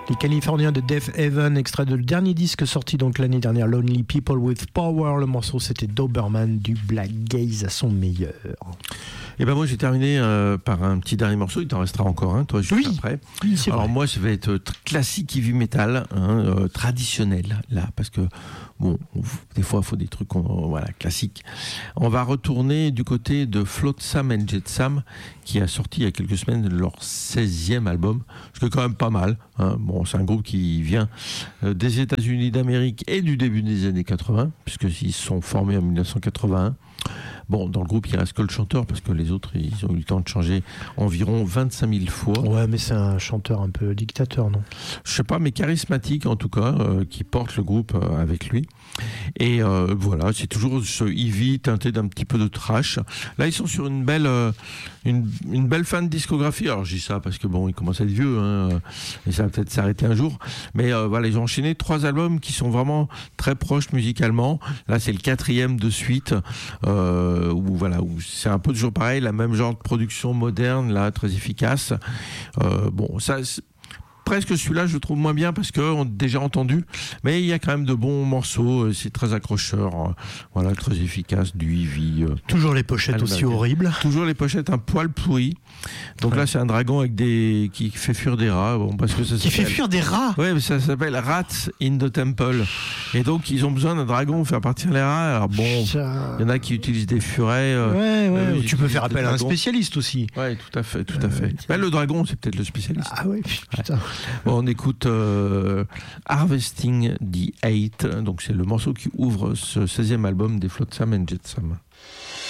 Les Californiens de Death Heaven, extrait de le dernier disque sorti donc l'année dernière, Lonely People with Power. Le morceau c'était Doberman, du Black Gaze à son meilleur. Et ben moi j'ai terminé par un petit dernier morceau, il t'en restera encore un, toi juste après. Oui, c'est Alors vrai. moi ça va être classique heavy metal, traditionnel là, parce que bon, des fois il faut des trucs voilà, classiques. On va retourner du côté de Flotsam and Jetsam, qui a sorti il y a quelques semaines leur 16e album, ce qui est quand même pas mal. Hein. Bon, c'est un groupe qui vient des États-Unis d'Amérique et du début des années 80, puisqu'ils se sont formés en 1981. Bon, dans le groupe, il reste que le chanteur, parce que les autres, ils ont eu le temps de changer environ 25 000 fois. Ouais, mais c'est un chanteur un peu dictateur, non? Je sais pas, mais charismatique en tout cas, qui porte le groupe avec lui. Et voilà, c'est toujours ce heavy teinté d'un petit peu de trash. Là, ils sont sur une belle fin de discographie. Alors, je dis ça parce que bon, ils commencent à être vieux, hein, et ça va peut-être s'arrêter un jour. Mais voilà, ils ont enchaîné 3 albums qui sont vraiment très proches musicalement. Là, c'est le 4e de suite. Où c'est un peu toujours pareil, la même genre de production moderne, là, très efficace. Bon, ça, presque celui-là, je le trouve moins bien parce qu'on a déjà entendu, mais il y a quand même de bons morceaux, c'est très accrocheur, voilà, très efficace, du heavy. Toujours les pochettes aussi horribles. Toujours les pochettes un poil pourries. Donc là, c'est un dragon avec qui fait fuir des rats. Bon, parce que ça qui fait fuir des rats. Ouais, mais ça s'appelle Rats in the Temple. Et donc, ils ont besoin d'un dragon pour faire partir les rats. Alors bon, il y en a qui utilisent des furets. Ouais, tu peux faire appel à un spécialiste aussi. Ouais, tout à fait. Le dragon, c'est peut-être le spécialiste. Ah ouais, putain. Ouais. Bon, on écoute Harvesting the Hate. Donc, c'est le morceau qui ouvre ce 16e album des Flotsam and Jetsam.